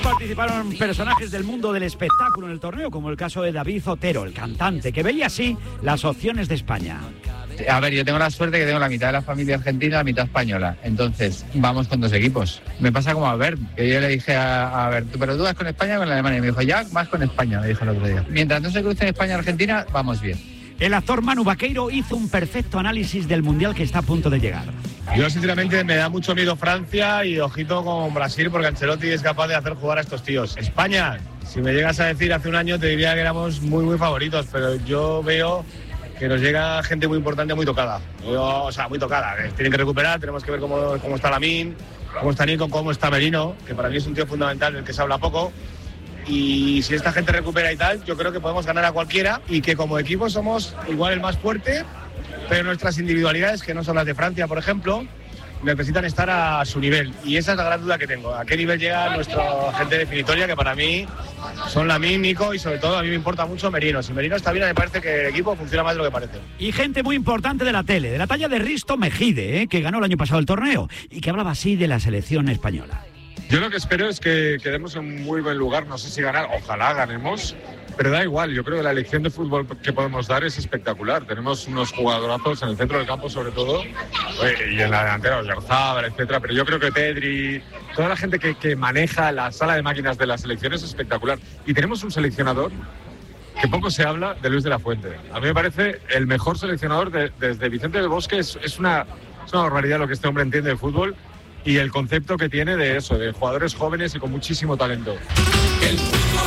participaron personajes del mundo del espectáculo en el torneo, como el caso de David Otero, el cantante, que veía así las opciones de España. A ver, yo tengo la suerte que tengo la mitad de la familia argentina y la mitad española. Entonces, vamos con dos equipos. Me pasa como a Bert, que yo le dije a Bert, ¿pero tú vas con España o con Alemania? Y me dijo, ya, vas con España, me dijo el otro día. Mientras no se crucen España y Argentina, vamos bien. El actor Manu Vaqueiro hizo un perfecto análisis del Mundial que está a punto de llegar. Yo, sinceramente, me da mucho miedo Francia y ojito con Brasil, porque Ancelotti es capaz de hacer jugar a estos tíos. España, si me llegas a decir hace un año, te diría que éramos muy, muy favoritos, pero yo veo que nos llega gente muy importante, muy tocada. Muy tocada. Tienen que recuperar, tenemos que ver cómo está Lamine, cómo está Nico, cómo está Merino, que para mí es un tío fundamental del que se habla poco. Y si esta gente recupera y tal, yo creo que podemos ganar a cualquiera y que como equipo somos igual el más fuerte, pero nuestras individualidades, que no son las de Francia, por ejemplo, necesitan estar a su nivel. Y esa es la gran duda que tengo. ¿A qué nivel llega nuestra gente definitoria? Que para mí son Lamine, Nico y sobre todo a mí me importa mucho Merino. Si Merino está bien, me parece que el equipo funciona más de lo que parece. Y gente muy importante de la tele, de la talla de Risto Mejide, que ganó el año pasado el torneo y que hablaba así de la selección española. Yo lo que espero es que quedemos en un muy buen lugar, no sé si ganar, ojalá ganemos, pero da igual, yo creo que la elección de fútbol que podemos dar es espectacular. Tenemos unos jugadorazos en el centro del campo sobre todo, y en la delantera, Oyarzábal, etcétera, pero yo creo que Pedri, toda la gente que maneja la sala de máquinas de la selección es espectacular. Y tenemos un seleccionador que poco se habla, de Luis de la Fuente. A mí me parece el mejor seleccionador desde Vicente del Bosque, es una barbaridad lo que este hombre entiende de fútbol. Y el concepto que tiene de eso, de jugadores jóvenes y con muchísimo talento. El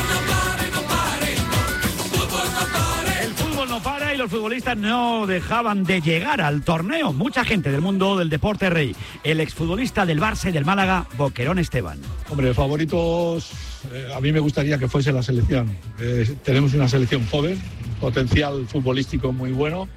fútbol no para y los futbolistas no dejaban de llegar al torneo. Mucha gente del mundo del deporte rey. El exfutbolista del Barça y del Málaga, Boquerón Esteban. Hombre, favoritos, a mí me gustaría que fuese la selección. Tenemos una selección joven, potencial futbolístico muy bueno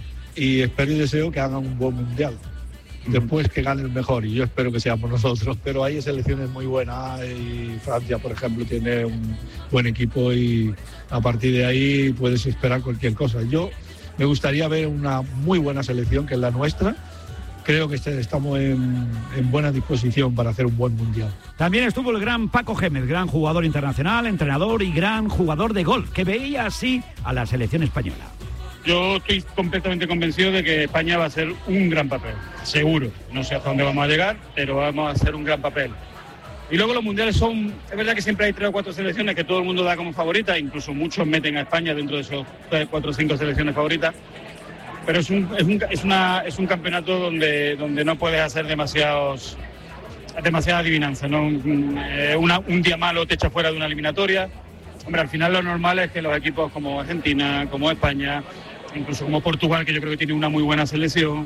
y espero y deseo que hagan un buen mundial. Después que gane el mejor, y yo espero que seamos nosotros, pero hay selecciones muy buenas y Francia, por ejemplo, tiene un buen equipo y a partir de ahí puedes esperar cualquier cosa. Yo me gustaría ver una muy buena selección, que es la nuestra. Creo que estamos en buena disposición para hacer un buen mundial. También estuvo el gran Paco Gémez, gran jugador internacional, entrenador y gran jugador de golf, que veía así a la selección española. Yo estoy completamente convencido de que España va a hacer un gran papel, seguro. No sé hasta dónde vamos a llegar, pero vamos a hacer un gran papel. Y luego los mundiales es verdad que siempre hay 3 o 4 selecciones que todo el mundo da como favoritas, incluso muchos meten a España dentro de esos 3, 4 o 5 selecciones favoritas. Pero es un campeonato donde no puedes hacer demasiada adivinanza, ¿no? Un día malo te echa fuera de una eliminatoria. Hombre, al final lo normal es que los equipos como Argentina, como España, incluso como Portugal, que yo creo que tiene una muy buena selección,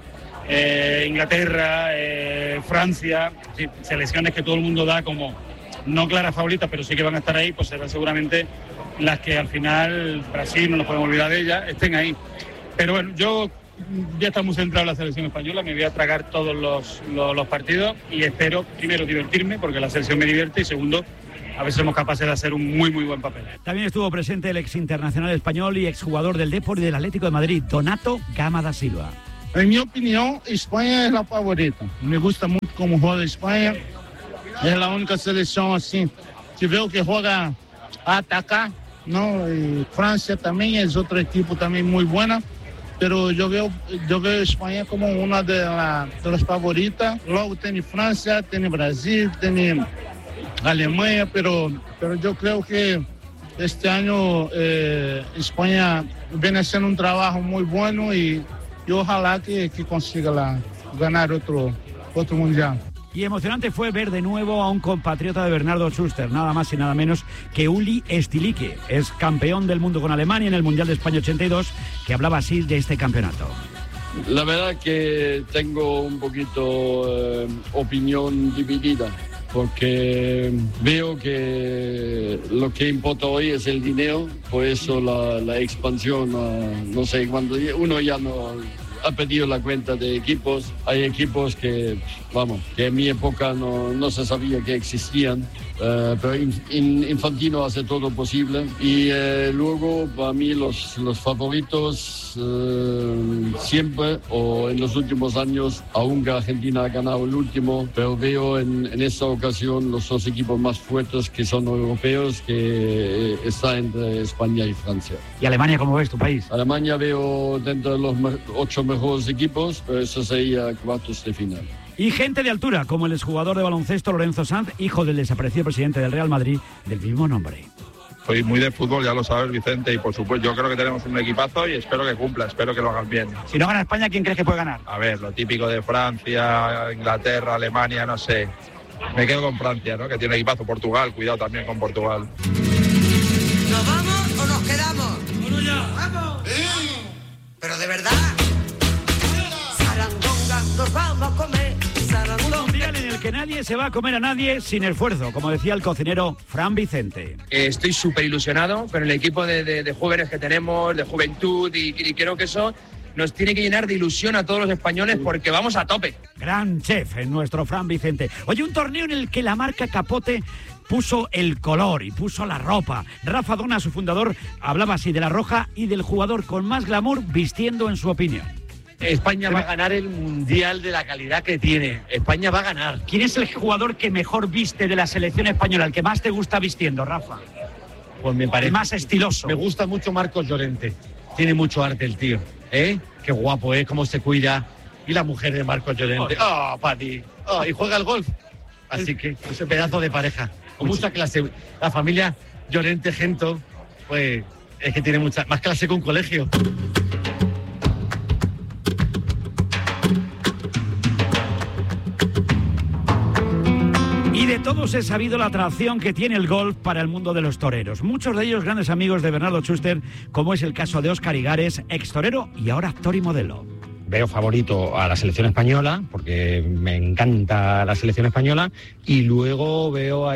Inglaterra, Francia, sí, selecciones que todo el mundo da como no claras favoritas, pero sí que van a estar ahí, pues serán seguramente las que al final, Brasil, no nos podemos olvidar de ella, estén ahí. Pero bueno, yo ya estoy muy centrado en la selección española, me voy a tragar todos los partidos y espero, primero, divertirme, porque la selección me divierte, y segundo, a ver si somos capaces de hacer un muy, muy buen papel. También estuvo presente el ex internacional español y exjugador del Depor y del Atlético de Madrid, Donato Gama da Silva. En mi opinión, España es la favorita. Me gusta mucho cómo juega España. Es la única selección así que veo que juega a atacar, ¿no? Y Francia también es otro equipo también muy buena. Pero yo veo España como una de las favoritas. Luego tiene Francia, tiene Brasil, tiene Alemania, pero yo creo que este año España viene haciendo un trabajo muy bueno y ojalá que consiga ganar otro mundial. Y emocionante fue ver de nuevo a un compatriota de Bernardo Schuster, nada más y nada menos que Uli Stilicke, es campeón del mundo con Alemania en el Mundial de España 82, que hablaba así de este campeonato. La verdad que tengo un poquito opinión dividida, porque veo que lo que importa hoy es el dinero, por eso la expansión, no sé, cuando uno ya no ha perdido la cuenta de equipos, hay equipos que vamos, que en mi época no se sabía que existían, pero Infantino hace todo posible. Y luego, para mí, los favoritos siempre, o en los últimos años, aunque Argentina ha ganado el último, pero veo en esta ocasión los dos equipos más fuertes que son europeos, que está entre España y Francia. ¿Y Alemania cómo ves tu país? Alemania veo dentro de los 8 mejores equipos, pero eso sería cuartos de final. Y gente de altura, como el exjugador de baloncesto Lorenzo Sanz, hijo del desaparecido presidente del Real Madrid, del mismo nombre. Soy muy de fútbol, ya lo sabes, Vicente, y por supuesto yo creo que tenemos un equipazo y espero que cumpla, espero que lo hagan bien. Si no gana España, ¿quién crees que puede ganar? A ver, lo típico de Francia, Inglaterra, Alemania, no sé. Me quedo con Francia, ¿no? Que tiene equipazo. Portugal, cuidado también con Portugal. ¿Nos vamos o nos quedamos? ¡Bueno ya! ¡Vamos! Pero de verdad. Sarandonga, nos vamos a comer. Sarandonga. Un mundial en el que nadie se va a comer a nadie sin esfuerzo, como decía el cocinero Fran Vicente. Estoy súper ilusionado con el equipo de jóvenes que tenemos, de juventud, y creo que eso nos tiene que llenar de ilusión a todos los españoles porque vamos a tope. Gran chef en nuestro Fran Vicente. Oye, un torneo en el que la marca Capote puso el color y puso la ropa. Rafa Dona, su fundador, hablaba así de la roja y del jugador con más glamour vistiendo en su opinión. España va a ganar el Mundial de la calidad que tiene. España va a ganar. ¿Quién es el jugador que mejor viste de la selección española, el que más te gusta vistiendo, Rafa? Pues me parece. El más estiloso. Me gusta mucho Marcos Llorente. Tiene mucho arte el tío. Qué guapo, cómo se cuida. Y la mujer de Marcos Llorente. ¡Oh, Pati! Oh, y juega al golf. Así que ese pedazo de pareja. Con mucha clase. La familia Llorente Gento, pues es que tiene mucha más clase que un colegio. Y de todos he sabido la atracción que tiene el golf para el mundo de los toreros. Muchos de ellos grandes amigos de Bernardo Schuster, como es el caso de Óscar Igares, ex torero y ahora actor y modelo. Veo favorito a la selección española, porque me encanta la selección española, y luego veo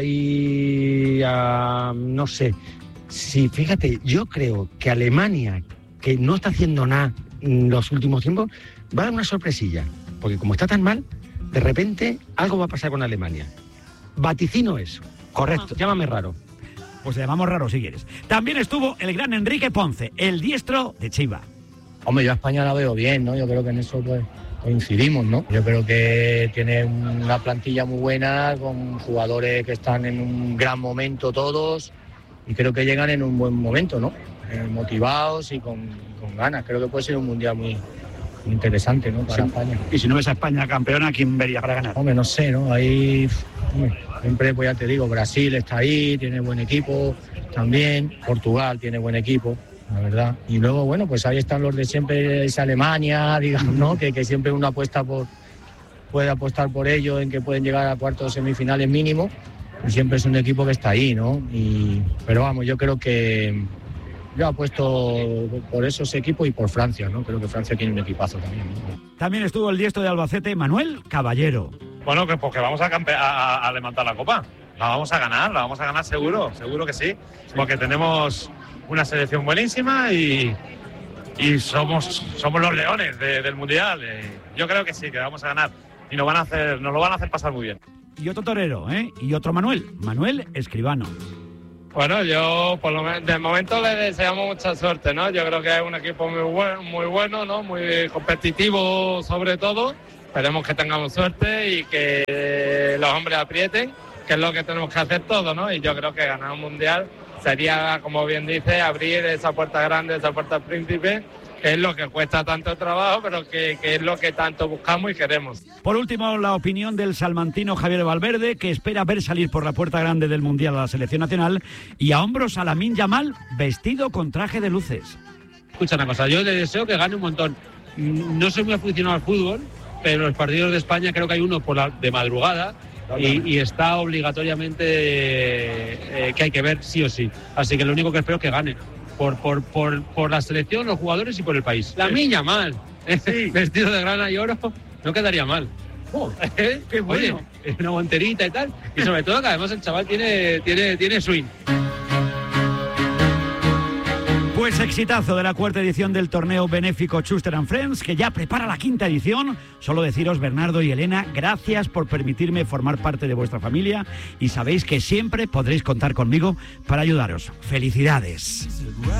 ahí no sé, si fíjate, yo creo que Alemania, que no está haciendo nada en los últimos tiempos, va a dar una sorpresilla, porque como está tan mal, de repente algo va a pasar con Alemania. Vaticino eso. Correcto. Llámame raro. Pues le llamamos raro si quieres. También estuvo el gran Enrique Ponce, el diestro de Chiva. Hombre, yo a España la veo bien, ¿no? Yo creo que en eso pues coincidimos, ¿no? Yo creo que tiene una plantilla muy buena, con jugadores que están en un gran momento todos, y creo que llegan en un buen momento, ¿no? Motivados y con ganas. Creo que puede ser un mundial muy interesante, ¿no? Para España. Y si no ves a España campeona, ¿quién vería para ganar? Hombre, no sé, ¿no? Ahí, siempre, pues ya te digo, Brasil está ahí, tiene buen equipo también, Portugal tiene buen equipo, la verdad. Y luego, bueno, pues ahí están los de siempre, es Alemania, digamos, ¿no? Que siempre uno puede apostar por ello, en que pueden llegar a cuartos semifinales mínimo, y siempre es un equipo que está ahí, ¿no? Pero vamos, yo creo que yo apuesto por esos equipos y por Francia, ¿no? Creo que Francia tiene un equipazo también, ¿no? También estuvo el diestro de Albacete, Manuel Caballero. Bueno, que porque vamos a levantar la copa. La vamos a ganar seguro que sí. Porque tenemos una selección buenísima y somos los leones del Mundial. Yo creo que sí, que vamos a ganar. Y nos lo van a hacer pasar muy bien. Y otro torero, y otro Manuel Escribano. Bueno, yo por lo menos de momento le deseamos mucha suerte, ¿no? Yo creo que es un equipo muy bueno, ¿no? Muy competitivo sobre todo. Esperemos que tengamos suerte y que los hombres aprieten, que es lo que tenemos que hacer todos, ¿no? Y yo creo que ganar un mundial sería, como bien dice, abrir esa puerta grande, esa puerta príncipe, que es lo que cuesta tanto trabajo, pero que es lo que tanto buscamos y queremos. Por último, la opinión del salmantino Javier Valverde, que espera ver salir por la puerta grande del Mundial a la selección nacional, y a hombros a Lamine Yamal, vestido con traje de luces. Escucha una cosa, yo le deseo que gane un montón. No soy muy aficionado al fútbol, pero los partidos de España creo que hay uno de madrugada, y está obligatoriamente que hay que ver sí o sí. Así que lo único que espero es que gane. Por la selección, los jugadores y por el país. Lamine Yamal, vestido de grana y oro, no quedaría mal. ¡Qué bueno! Oye, una guanterita y tal. Y sobre todo que además el chaval tiene swing. Pues exitazo de la 4ª edición del torneo benéfico Schuster & Friends, que ya prepara la 5ª edición. Solo deciros, Bernardo y Elena, gracias por permitirme formar parte de vuestra familia y sabéis que siempre podréis contar conmigo para ayudaros. ¡Felicidades!